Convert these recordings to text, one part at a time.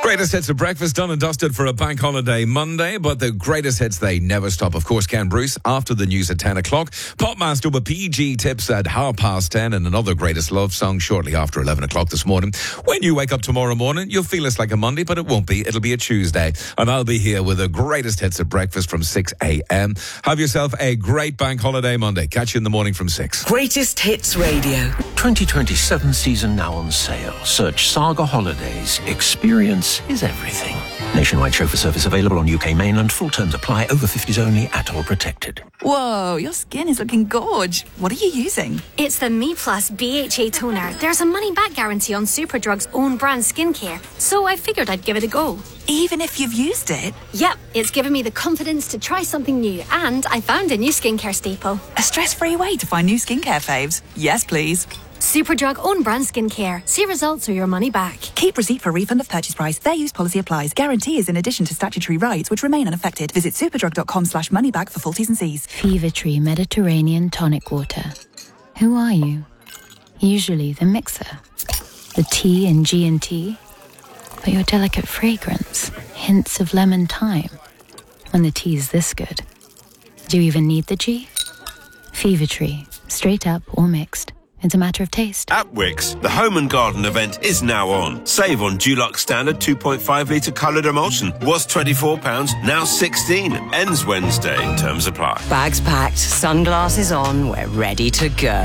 Greatest hits of breakfast done and dusted for a bank holiday Monday, but the greatest hits, they never stop. Of course, Ken Bruce after the news at 10 o'clock. Popmaster with PG tips at 10:30 and another greatest love song shortly after 11 o'clock this morning. When you wake up tomorrow morning, you'll feel it's like a Monday, but it won't be. It'll be a Tuesday. And I'll be here with the greatest hits of breakfast from 6 a.m. Have yourself a great bank holiday Monday. Catch you in the morning from 6. Greatest Hits Radio. 2027 season now on sale. Search Saga Holidays. Experience is everything. Nationwide chauffeur service available on UK mainland. Full terms apply. Over 50s only. At all protected. Whoa, your skin is looking gorge. What are you using? It's the Me Plus BHA toner. There's a money-back guarantee on Superdrug's own brand skincare, so I figured I'd give it a go. Even if you've used it? Yep, it's given me the confidence to try something new, and I found a new skincare staple. A stress-free way to find new skincare faves. Yes, please. Superdrug own brand skincare. See results or your money back. Keep receipt for refund of purchase price. Fair use policy applies. Guarantee is in addition to statutory rights which remain unaffected. Visit superdrug.com/moneyback for full T's and C's. Fever-Tree Mediterranean tonic water. Who are you? Usually the mixer. The T in G&T. But your delicate fragrance. Hints of lemon thyme. When the tea's this good. Do you even need the G? Fever-Tree. Straight up or mixed. It's a matter of taste. At Wickes, the Home and Garden event is now on. Save on Dulux Standard 2.5 litre coloured emulsion. Was £24, now £16. Ends Wednesday. Terms apply. Bags packed, sunglasses on, we're ready to go.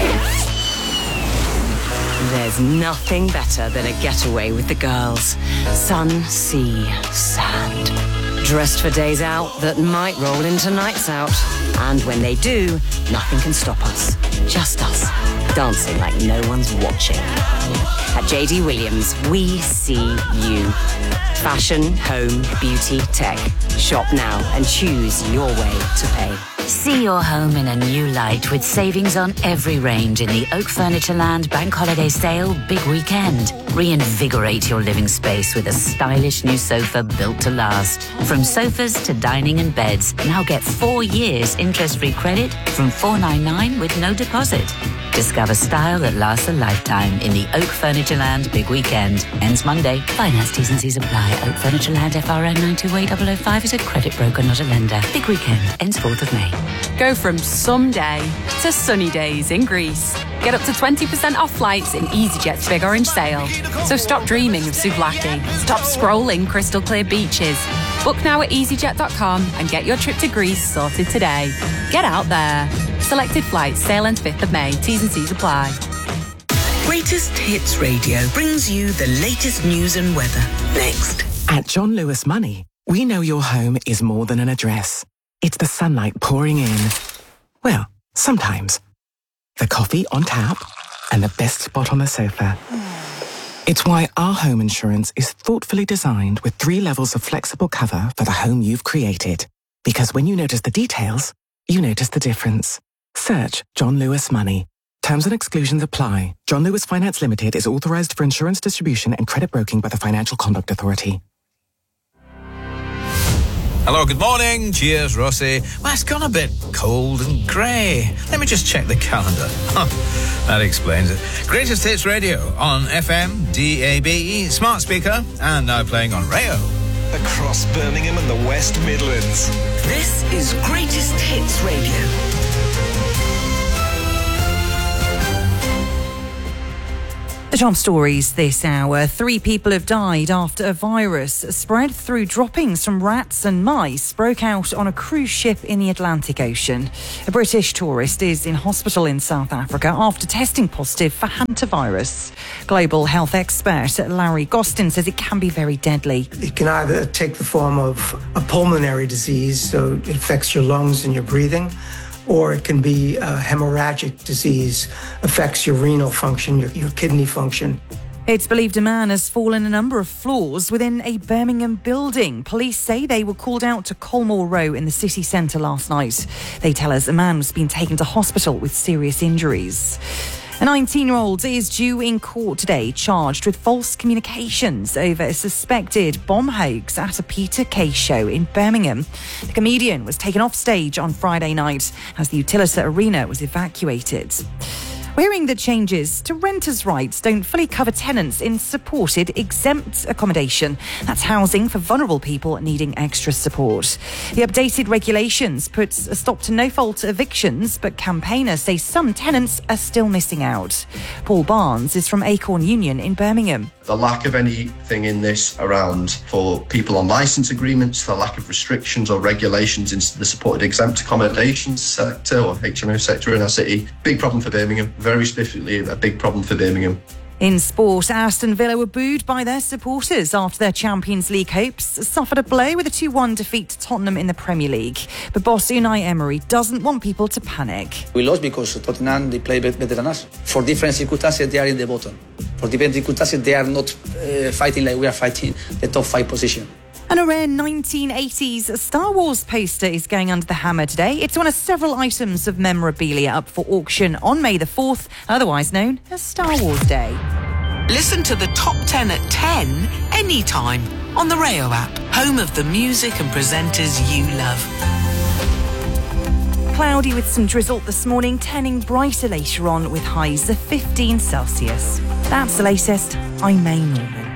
There's nothing better than a getaway with the girls. Sun, sea, sand. Dressed for days out that might roll into nights out. And when they do, nothing can stop us. Just us. Dancing like no one's watching. At JD Williams, we see you. Fashion, home, beauty, tech. Shop now and choose your way to pay. See your home in a new light with savings on every range in the Oak Furnitureland Bank Holiday Sale Big Weekend. Reinvigorate your living space with a stylish new sofa built to last. From sofas to dining and beds, now get 4 years interest-free credit from $499 with no deposit. Discover style that lasts a lifetime in the Oak Furnitureland Big Weekend. Ends Monday. Finance T's and C's apply. Oak Furnitureland FRN 928-005 is a credit broker, not a lender. Big Weekend. Ends 4th of May. Go from someday to sunny days in Greece. Get up to 20% off flights in EasyJet's Big Orange Sale. So stop dreaming of souvlaki. Stop scrolling crystal clear beaches. Book now at easyjet.com and get your trip to Greece sorted today. Get out there. Selected flights, sale ends 5th of May. T's and C's apply. Greatest Hits Radio brings you the latest news and weather. Next. At John Lewis Money, we know your home is more than an address. It's the sunlight pouring in. Well, sometimes. The coffee on tap and the best spot on the sofa. It's why our home insurance is thoughtfully designed with 3 levels of flexible cover for the home you've created. Because when you notice the details, you notice the difference. Search John Lewis Money. Terms and exclusions apply. John Lewis Finance Limited is authorised for insurance distribution and credit broking by the Financial Conduct Authority. Hello, good morning. Cheers, Rossi. Well, it's gone a bit cold and grey. Let me just check the calendar. That explains it. Greatest Hits Radio on FM, DAB, smart speaker, and now playing on Rayo. Across Birmingham and the West Midlands. This is Greatest Hits Radio. The top stories this hour. 3 people have died after a virus spread through droppings from rats and mice broke out on a cruise ship in the Atlantic Ocean. A British tourist is in hospital in South Africa after testing positive for hantavirus. Global health expert Larry Gostin says it can be very deadly. It can either take the form of a pulmonary disease, so it affects your lungs and your breathing, or it can be a hemorrhagic disease, affects your renal function, your kidney function. It's believed a man has fallen a number of floors within a Birmingham building. Police say they were called out to Colmore Row in the city centre last night. They tell us a man was being taken to hospital with serious injuries. A 19-year-old is due in court today, charged with false communications over a suspected bomb hoax at a Peter Kay show in Birmingham. The comedian was taken off stage on Friday night as the Utilita Arena was evacuated. We're hearing that changes to renters' rights don't fully cover tenants in supported exempt accommodation. That's housing for vulnerable people needing extra support. The updated regulations puts a stop to no-fault evictions, but campaigners say some tenants are still missing out. Paul Barnes is from Acorn Union in Birmingham. The lack of anything in this around for people on licence agreements, the lack of restrictions or regulations into the supported exempt accommodations sector or HMO sector in our city. Big problem for Birmingham, very specifically a big problem for Birmingham. In sport, Aston Villa were booed by their supporters after their Champions League hopes suffered a blow with a 2-1 defeat to Tottenham in the Premier League. But boss Unai Emery doesn't want people to panic. We lost because Tottenham, they play better than us. For different circumstances, they are in the bottom. For different circumstances, they are not fighting like we are fighting the top 5 position. And a rare 1980s Star Wars poster is going under the hammer today. It's one of several items of memorabilia up for auction on May the 4th, otherwise known as Star Wars Day. Listen to the top 10 at 10 anytime on the Rayo app, home of the music and presenters you love. Cloudy with some drizzle this morning, turning brighter later on with highs of 15 Celsius. That's the latest. I'm May Norman.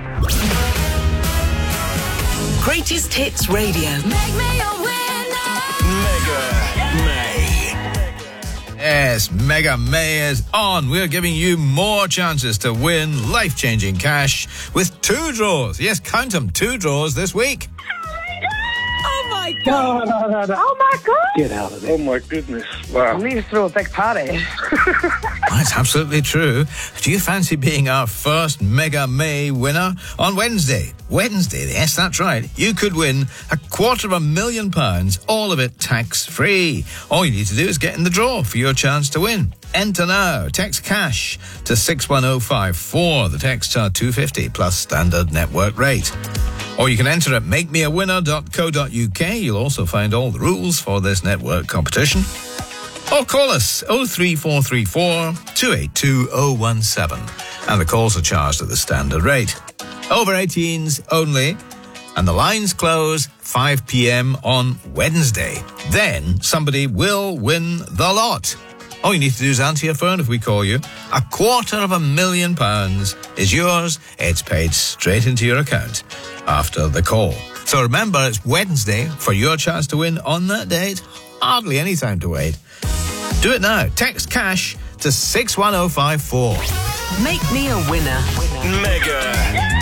Greatest Hits Radio. Make me a winner. Mega May. Yes, Mega May is on. We're giving you more chances to win life-changing cash with 2 draws. Yes, count them, 2 draws this week. Oh my God! No. Oh my God! Get out of there. Oh my goodness. Wow. I need to throw a big party. That's absolutely true. Do you fancy being our first Mega May winner on Wednesday? Wednesday, yes, that's right. You could win £250,000, all of it tax-free. All you need to do is get in the draw for your chance to win. Enter now. Text cash to 61054. The texts are $2.50 plus standard network rate. Or you can enter at makemeawinner.co.uk. You'll also find all the rules for this network competition. Or call us 03434 282 017. And the calls are charged at the standard rate. Over 18s only. And the lines close 5 p.m. on Wednesday. Then somebody will win the lot. All you need to do is answer your phone if we call you. £250,000 is yours. It's paid straight into your account after the call. So remember, it's Wednesday for your chance to win on that date. Hardly any time to wait. Do it now. Text cash to 61054. Make me a winner. Mega